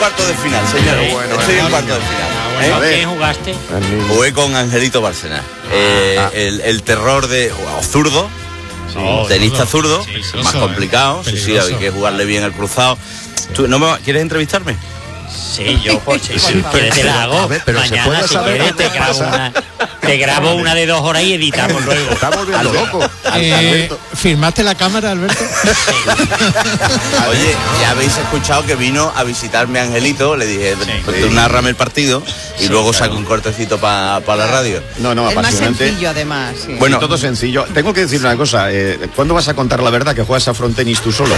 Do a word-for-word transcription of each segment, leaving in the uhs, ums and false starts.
Cuarto de final, señores. Bueno, Estoy bueno, en cuarto de final. ¿Con ¿eh? quién jugaste? Jugué con Angelito Bárcenas. Eh, Ah. el, el terror de o zurdo, Sí. tenista zurdo, Sí, sí, más eso, complicado. ¿eh? Sí, sí, Peligroso. hay que jugarle bien el cruzado. ¿Tú no me, ¿Quieres entrevistarme? Sí, yo por si si quieres te la hago. A ver, pero se Mañana puede si saber quieres te qué grabo pasa. una, te grabo una de dos horas y editamos luego. Está volviendo loco. Eh, ¿Firmaste la cámara, Alberto? Oye, ya habéis escuchado que vino a visitarme Angelito, le dije, Sí. pues tú narrame el partido y Sí, luego claro. saco un cortecito para la radio. No, no, Es más apasionante. sencillo, además. Sí. Bueno, todo sencillo. Tengo que decir una cosa. Eh, ¿Cuándo vas a contar la verdad que juegas a frontenis tú solo?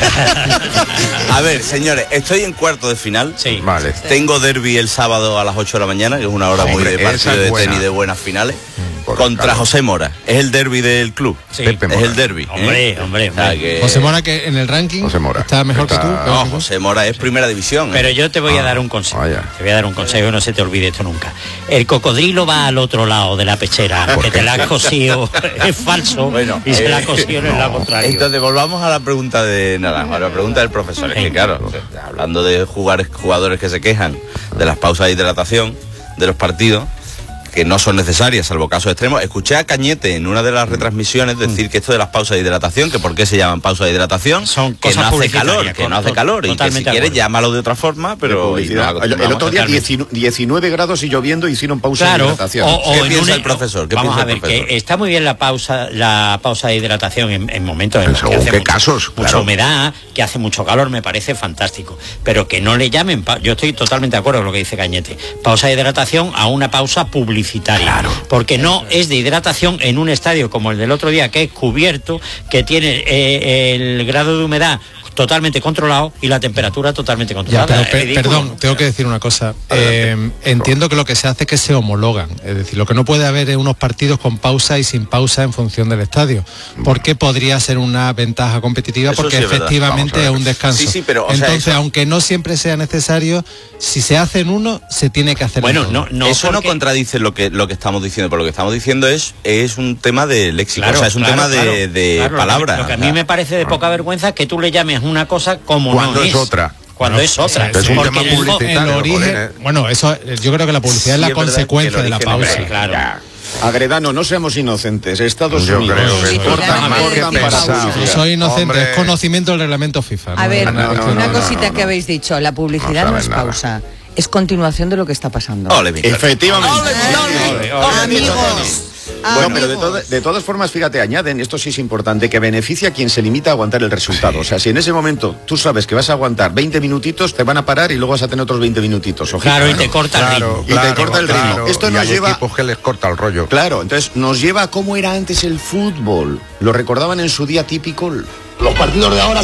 A ver, señores, estoy en cuarto de final. Sí. Vale. Tengo derbi el sábado a las ocho de la mañana, que es una hora muy Hombre, de esa partido es de buena. tenis de buenas finales. Porque, Contra claro. José Mora. Es el derbi del club. Sí. Pepe Es Mora. el derbi. Hombre, hombre, O sea, hombre. que- José Mora, que en el ranking José Mora. está mejor Está- que tú. No, peor que tú. José Mora es primera división. ¿eh? Pero yo te voy a dar un consejo. Vaya. Te voy a dar un consejo, no se te olvide esto nunca. El cocodrilo va al otro lado de la pechera, ¿Por que qué? te la has cosido, es falso, Bueno, y se la ha eh, cosido en el lado contrario. Entonces volvamos a la pregunta de Naranjo, a la pregunta del profesor. Es que Venga. claro, hablando de jugar, jugadores que se quejan de las pausas de hidratación de los partidos, que no son necesarias, salvo casos extremos. Escuché a Cañete en una de las retransmisiones decir que esto de las pausas de hidratación, que por qué se llaman pausas de hidratación, Son que cosas no hace publicitarias, calor, que con- no hace calor, y que si totalmente de quieres acuerdo. llámalo de otra forma, pero De y nos publicidad. el, el acostumbramos otro día totalmente. diecinueve, diecinueve grados y lloviendo hicieron pausa de Claro, hidratación. o, o ¿Qué en piensa un- el profesor? ¿Qué Vamos piensa a el ver, profesor? que está muy bien la pausa la pausa de hidratación en, en momentos en los que Según hace qué mucho, casos, mucha claro. humedad, que hace mucho calor, me parece fantástico. Pero que no le llamen, pa- yo estoy totalmente de acuerdo con lo que dice Cañete, pausa de hidratación a una pausa publicitaria. Porque no es de hidratación en un estadio como el del otro día, que es cubierto, que tiene eh, el grado de humedad totalmente controlado y la temperatura totalmente Ya, controlada. pero Es pe- ridículo. perdón, tengo que decir una cosa. Eh, entiendo que lo que se hace es que se homologan. Es decir, lo que no puede haber es unos partidos con pausa y sin pausa en función del estadio. Porque podría ser una ventaja competitiva, Eso porque sí es verdad. efectivamente Vamos a es ver. un descanso. Sí, sí, pero, o sea, Entonces, eso- aunque no siempre sea necesario, si se hace en uno, se tiene que hacer en Bueno, todo. no, no, Eso no porque- contradice lo que lo que estamos diciendo, pero lo que estamos diciendo es es un tema de léxico, Claro, o sea, es un claro, tema de, claro, de claro, lo que- palabras. Lo que a o mí sea. me parece de poca vergüenza es que tú le llames una cosa como Cuando no es otra. Cuando Bueno, es otra. es un Porque tema en el fo- publicitario. el origen, joder, eh. bueno, eso eh, yo creo que la publicidad Sí, es la es verdad consecuencia que el de la origen, pausa. hombre, Claro. Agredano, no seamos inocentes. Estados Yo Unidos creo que Sí, esto cortan- está más que cortan para pensado. pausa. No soy inocente, Hombre. es conocimiento del reglamento FIFA. A no ver, es nada no, no, una no, cosita no, que no. habéis dicho, la publicidad No no, sabes es nada. pausa, es continuación de lo que está pasando. Ole, Víctor. Efectivamente. Ole, ole. Amigos, Bueno, pero de, amigos. toda- de todas formas, fíjate, añaden, esto sí es importante, que beneficia a quien se limita a aguantar el resultado. O sea, si en ese momento tú sabes que vas a aguantar veinte minutitos, te van a parar y luego vas a tener otros veinte minutitos. Ojito, Claro, y ¿no? te corta el ritmo. Y te corta el ritmo. claro. Esto Y nos hay lleva- equipos que les corta el rollo. Claro, entonces nos lleva a cómo era antes el fútbol. Lo recordaban en su día típico. Los partidos de ahora